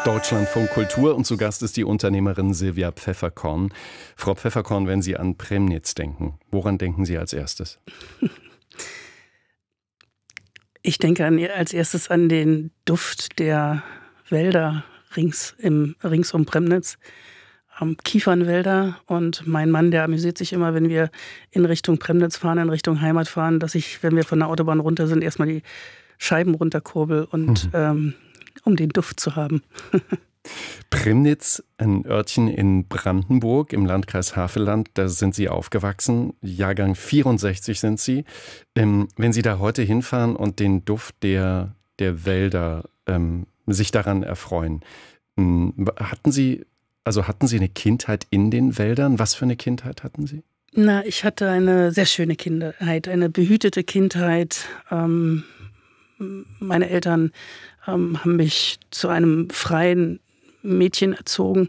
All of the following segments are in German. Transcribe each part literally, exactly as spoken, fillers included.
Deutschlandfunk Kultur und zu Gast ist die Unternehmerin Silvia Pfefferkorn. Frau Pfefferkorn, wenn Sie an Premnitz denken, woran denken Sie als erstes? Ich denke an, als erstes an den Duft der Wälder rings, im, rings um Premnitz, ähm, Kiefernwälder. Und mein Mann, der amüsiert sich immer, wenn wir in Richtung Premnitz fahren, in Richtung Heimat fahren, dass ich, wenn wir von der Autobahn runter sind, erstmal die Scheiben runterkurbel und mhm. ähm, um den Duft zu haben. Premnitz, ein Örtchen in Brandenburg im Landkreis Havelland, da sind Sie aufgewachsen. Jahrgang vierundsechzig sind Sie. Ähm, wenn Sie da heute hinfahren und den Duft der, der Wälder ähm, sich daran erfreuen, ähm, hatten Sie, also hatten Sie eine Kindheit in den Wäldern? Was für eine Kindheit hatten Sie? Na, ich hatte eine sehr schöne Kindheit, eine behütete Kindheit. Ähm, meine Eltern ähm, haben mich zu einem freien Mädchen erzogen.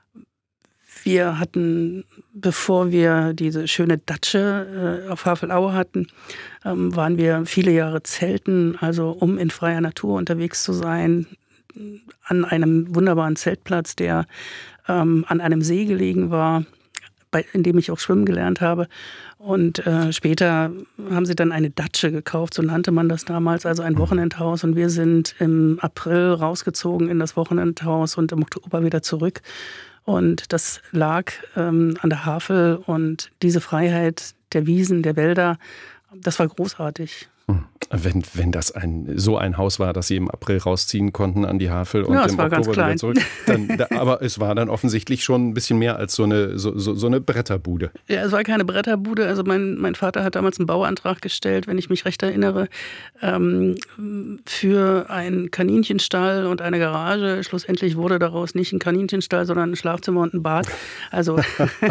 Wir hatten, bevor wir diese schöne Datsche äh, auf Havelaue hatten, ähm, waren wir viele Jahre zelten, also um in freier Natur unterwegs zu sein, an einem wunderbaren Zeltplatz, der ähm, an einem See gelegen war, bei, in dem ich auch schwimmen gelernt habe. Und äh, später haben sie dann eine Datsche gekauft, so nannte man das damals, also ein Wochenendhaus. Und wir sind im April rausgezogen in das Wochenendhaus und im Oktober wieder zurück. Und das lag ähm, an der Havel und diese Freiheit der Wiesen, der Wälder, das war großartig. Wenn, wenn das ein, so ein Haus war, dass Sie im April rausziehen konnten an die Havel und ja, im war Oktober wieder zurück. Dann, da, aber es war dann offensichtlich schon ein bisschen mehr als so eine, so, so, so eine Bretterbude. Ja, es war keine Bretterbude. Also mein, mein Vater hat damals einen Bauantrag gestellt, wenn ich mich recht erinnere, ähm, für einen Kaninchenstall und eine Garage. Schlussendlich wurde daraus nicht ein Kaninchenstall, sondern ein Schlafzimmer und ein Bad. Also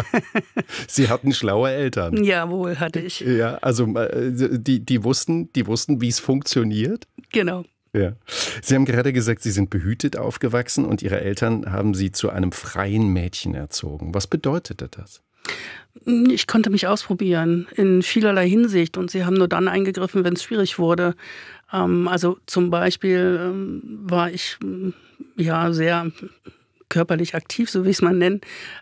Sie hatten schlaue Eltern. Jawohl, hatte ich. Ja, also die, die wussten, die wussten, wie es funktioniert. Genau. Ja. Sie haben gerade gesagt, Sie sind behütet aufgewachsen und Ihre Eltern haben Sie zu einem freien Mädchen erzogen. Was bedeutete das? Ich konnte mich ausprobieren in vielerlei Hinsicht und sie haben nur dann eingegriffen, wenn es schwierig wurde. Also zum Beispiel war ich ja sehr körperlich aktiv, so wie ich es mal nenne.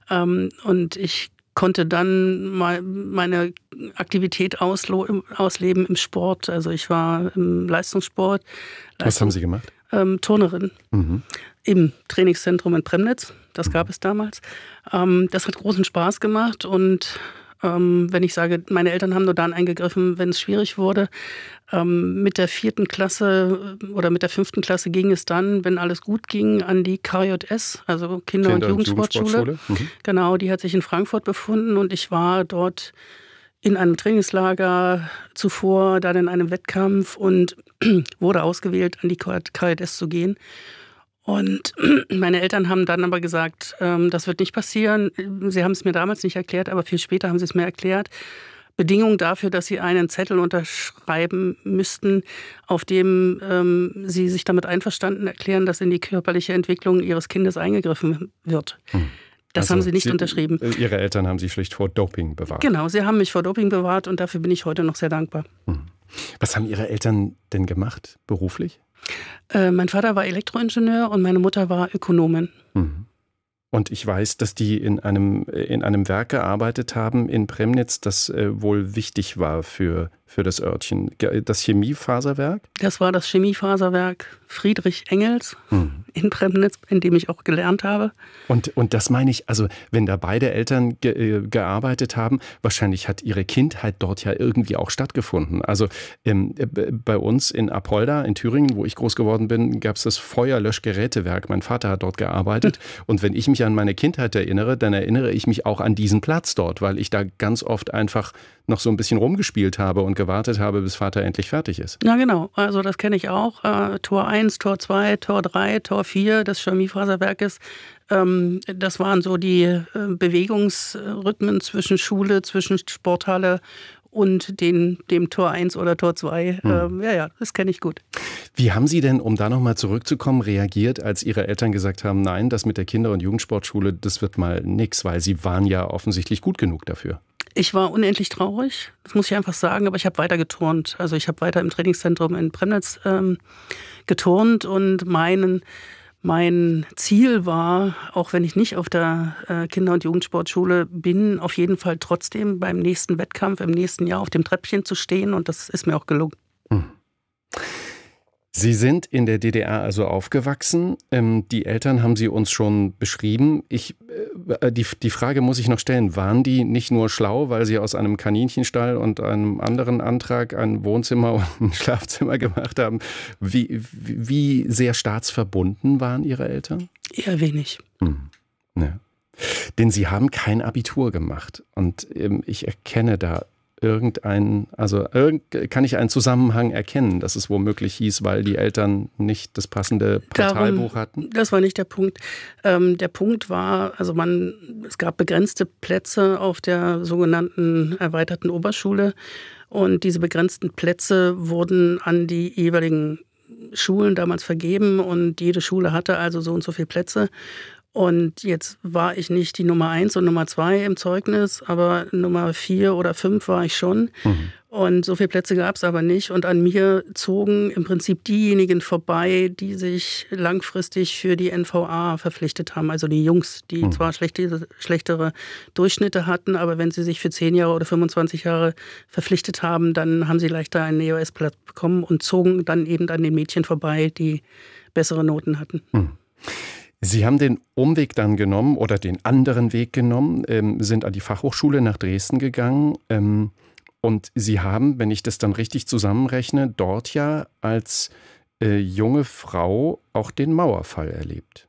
Und ich konnte dann mal meine Aktivität auslo- ausleben im Sport. Also ich war im Leistungssport. Leistung, Was haben Sie gemacht? Ähm, Turnerin mhm. im Trainingszentrum in Premnitz. Das gab es damals. Ähm, das hat großen Spaß gemacht und ähm, wenn ich sage, meine Eltern haben nur dann eingegriffen, wenn es schwierig wurde. Ähm, mit der vierten Klasse oder mit der fünften Klasse ging es dann, wenn alles gut ging, an die K J S, also Kinder- und, und Jugendsportschule. Jugendsportschule. Mhm. Genau, die hat sich in Frankfurt befunden und ich war dort in einem Trainingslager zuvor, dann in einem Wettkampf und wurde ausgewählt, an die K J S zu gehen. Und meine Eltern haben dann aber gesagt, ähm, das wird nicht passieren. Sie haben es mir damals nicht erklärt, aber viel später haben sie es mir erklärt. Bedingung dafür, dass sie einen Zettel unterschreiben müssten, auf dem ähm, sie sich damit einverstanden erklären, dass in die körperliche Entwicklung ihres Kindes eingegriffen wird. Hm. Das also haben sie nicht sie, unterschrieben. Ihre Eltern haben Sie schlicht vor Doping bewahrt. Genau, sie haben mich vor Doping bewahrt und dafür bin ich heute noch sehr dankbar. Hm. Was haben Ihre Eltern denn gemacht, beruflich? Äh, mein Vater war Elektroingenieur und meine Mutter war Ökonomin. Hm. Und ich weiß, dass die in einem, in einem Werk gearbeitet haben in Premnitz, das äh, wohl wichtig war für, für das Örtchen. Das Chemiefaserwerk? Das war das Chemiefaserwerk Friedrich Engels hm. in Premnitz, in dem ich auch gelernt habe. Und, und das meine ich, also wenn da beide Eltern ge, äh, gearbeitet haben, wahrscheinlich hat ihre Kindheit dort ja irgendwie auch stattgefunden. Also ähm, bei uns in Apolda in Thüringen, wo ich groß geworden bin, gab es das Feuerlöschgerätewerk. Mein Vater hat dort gearbeitet. Hm. Und wenn ich mich an meine Kindheit erinnere, dann erinnere ich mich auch an diesen Platz dort, weil ich da ganz oft einfach noch so ein bisschen rumgespielt habe und gewartet habe, bis Vater endlich fertig ist. Ja, genau. Also das kenne ich auch. Äh, Tor eins, Tor zwei, Tor drei, Tor vier des Chemiefaserwerkes. Ähm, das waren so die äh, Bewegungsrhythmen zwischen Schule, zwischen Sporthalle und den, dem Tor eins oder Tor zwei. Hm. Ähm, ja, ja, das kenne ich gut. Wie haben Sie denn, um da nochmal zurückzukommen, reagiert, als Ihre Eltern gesagt haben, nein, das mit der Kinder- und Jugendsportschule, das wird mal nix, weil Sie waren ja offensichtlich gut genug dafür? Ich war unendlich traurig, das muss ich einfach sagen, aber ich habe weiter geturnt. Also ich habe weiter im Trainingszentrum in Premnitz ähm, geturnt und meinen mein Ziel war, auch wenn ich nicht auf der äh, Kinder- und Jugendsportschule bin, auf jeden Fall trotzdem beim nächsten Wettkampf im nächsten Jahr auf dem Treppchen zu stehen. Und das ist mir auch gelungen. Mhm. Sie sind in der D D R also aufgewachsen. Ähm, die Eltern haben Sie uns schon beschrieben. Ich, äh, die, die Frage muss ich noch stellen. Waren die nicht nur schlau, weil sie aus einem Kaninchenstall und einem anderen Antrag ein Wohnzimmer und ein Schlafzimmer gemacht haben? Wie, wie sehr staatsverbunden waren Ihre Eltern? Eher wenig. Hm. Ja. Denn Sie haben kein Abitur gemacht. Und ähm, ich erkenne da irgendein, also irgend, kann ich einen Zusammenhang erkennen, dass es womöglich hieß, weil die Eltern nicht das passende Parteibuch Darum, hatten? Das war nicht der Punkt. Ähm, der Punkt war, also man, es gab begrenzte Plätze auf der sogenannten erweiterten Oberschule und diese begrenzten Plätze wurden an die jeweiligen Schulen damals vergeben und jede Schule hatte also so und so viele Plätze. Und jetzt war ich nicht die Nummer eins und Nummer zwei im Zeugnis, aber Nummer vier oder fünf war ich schon. Mhm. Und so viele Plätze gab es aber nicht. Und an mir zogen im Prinzip diejenigen vorbei, die sich langfristig für die N V A verpflichtet haben. Also die Jungs, die mhm. zwar schlechte, schlechtere Durchschnitte hatten, aber wenn sie sich für zehn Jahre oder fünfundzwanzig Jahre verpflichtet haben, dann haben sie leichter einen E O S-Platz bekommen und zogen dann eben an den Mädchen vorbei, die bessere Noten hatten. Mhm. Sie haben den Umweg dann genommen oder den anderen Weg genommen, ähm, sind an die Fachhochschule nach Dresden gegangen ähm, und Sie haben, wenn ich das dann richtig zusammenrechne, dort ja als äh, junge Frau auch den Mauerfall erlebt.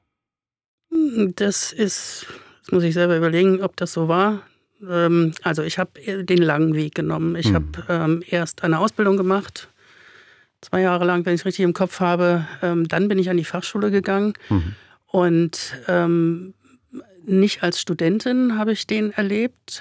Das ist, das muss ich selber überlegen, ob das so war. Ähm, also ich habe den langen Weg genommen. Ich hm. habe ähm, erst eine Ausbildung gemacht, zwei Jahre lang, wenn ich es richtig im Kopf habe. Ähm, dann bin ich an die Fachschule gegangen. Hm. Und ähm, nicht als Studentin habe ich den erlebt,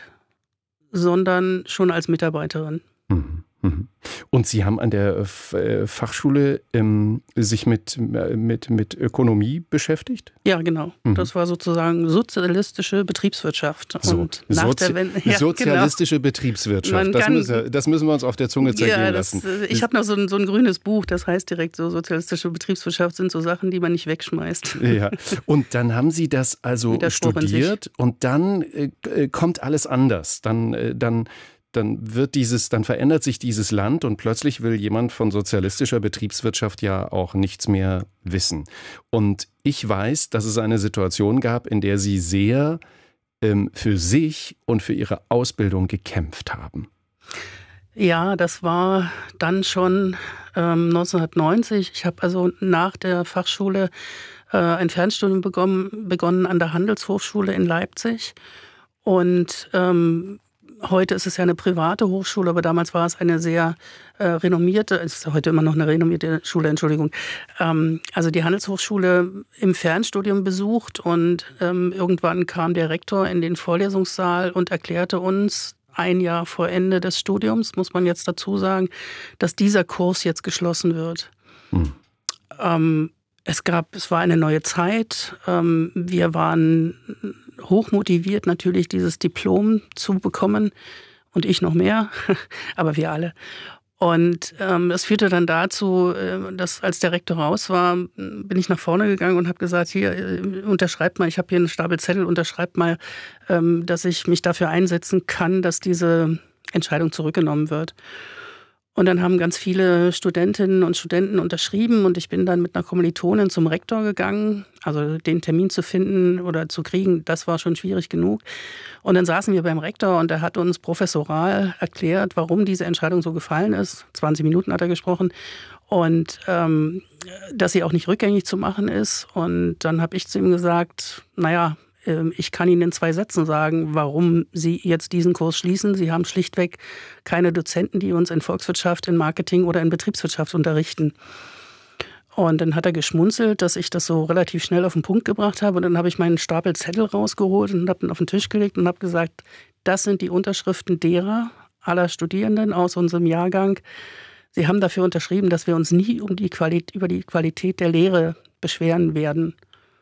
sondern schon als Mitarbeiterin. Mhm. Und Sie haben an der Fachschule ähm, sich mit, mit, mit Ökonomie beschäftigt? Ja, genau. Mhm. Das war sozusagen sozialistische Betriebswirtschaft. So, und nach Sozi- der Wende, ja, sozialistische genau. Betriebswirtschaft. Das müssen, das müssen wir uns auf der Zunge zergehen ja, das, lassen. Ich habe noch so ein, so ein grünes Buch, das heißt direkt so, sozialistische Betriebswirtschaft sind so Sachen, die man nicht wegschmeißt. Ja. Und dann haben Sie das also studiert und dann äh, kommt alles anders. Dann, äh, dann dann wird dieses, dann verändert sich dieses Land und plötzlich will jemand von sozialistischer Betriebswirtschaft ja auch nichts mehr wissen. Und ich weiß, dass es eine Situation gab, in der Sie sehr ähm, für sich und für Ihre Ausbildung gekämpft haben. Ja, das war dann schon ähm, neunzehnhundertneunzig. Ich habe also nach der Fachschule äh, ein Fernstudium begonnen, begonnen an der Handelshochschule in Leipzig. Und ähm, heute ist es ja eine private Hochschule, aber damals war es eine sehr äh, renommierte, es ist heute immer noch eine renommierte Schule, Entschuldigung. Ähm, also die Handelshochschule im Fernstudium besucht und ähm, irgendwann kam der Rektor in den Vorlesungssaal und erklärte uns, ein Jahr vor Ende des Studiums, muss man jetzt dazu sagen, dass dieser Kurs jetzt geschlossen wird. Hm. Ähm, es gab, es war eine neue Zeit. Ähm, wir waren hochmotiviert, natürlich dieses Diplom zu bekommen und ich noch mehr, aber wir alle. Und ähm, das führte dann dazu, äh, dass als der Rektor raus war, bin ich nach vorne gegangen und habe gesagt, hier, äh, unterschreibt mal, ich habe hier einen Stapel Zettel, unterschreibt mal, ähm, dass ich mich dafür einsetzen kann, dass diese Entscheidung zurückgenommen wird. Und dann haben ganz viele Studentinnen und Studenten unterschrieben und ich bin dann mit einer Kommilitonin zum Rektor gegangen. Also den Termin zu finden oder zu kriegen, das war schon schwierig genug. Und dann saßen wir beim Rektor und er hat uns professoral erklärt, warum diese Entscheidung so gefallen ist. zwanzig Minuten hat er gesprochen. Und ähm, dass sie auch nicht rückgängig zu machen ist. Und dann habe ich zu ihm gesagt, naja, ich kann Ihnen in zwei Sätzen sagen, warum Sie jetzt diesen Kurs schließen. Sie haben schlichtweg keine Dozenten, die uns in Volkswirtschaft, in Marketing oder in Betriebswirtschaft unterrichten. Und dann hat er geschmunzelt, dass ich das so relativ schnell auf den Punkt gebracht habe. Und dann habe ich meinen Stapel Zettel rausgeholt und habe ihn auf den Tisch gelegt und habe gesagt, das sind die Unterschriften derer, aller Studierenden aus unserem Jahrgang. Sie haben dafür unterschrieben, dass wir uns nie um die Qualität, über die Qualität der Lehre beschweren werden.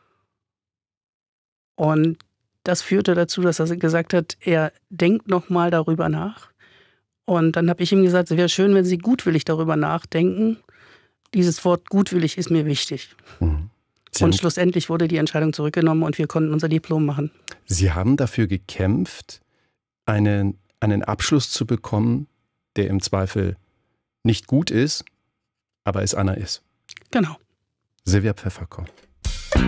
Und das führte dazu, dass er gesagt hat, er denkt noch mal darüber nach. Und dann habe ich ihm gesagt, es wäre schön, wenn Sie gutwillig darüber nachdenken. Dieses Wort gutwillig ist mir wichtig. Mhm. Sie und haben, schlussendlich wurde die Entscheidung zurückgenommen und wir konnten unser Diplom machen. Sie haben dafür gekämpft, einen, einen Abschluss zu bekommen, der im Zweifel nicht gut ist, aber es einer ist. Genau. Silvia Pfefferkorn.